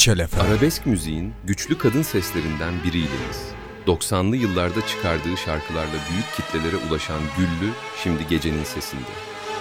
Çel efendim. Arabesk müziğin güçlü kadın seslerinden biriyleyiz. 90'lı yıllarda çıkardığı şarkılarla büyük kitlelere ulaşan Güllü, şimdi gecenin sesinde.